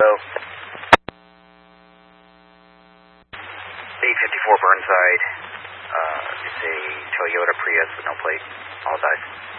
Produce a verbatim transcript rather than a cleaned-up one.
eight fifty-four Burnside. Uh, it's a Toyota Prius with no plate. All died.